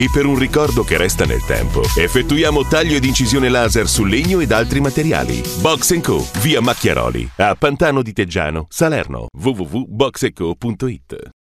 E per un ricordo che resta nel tempo, effettuiamo taglio ed incisione laser su legno ed altri materiali. Box & Co, via Macchiaroli, a Pantano di Teggiano, Salerno. www.boxeco.it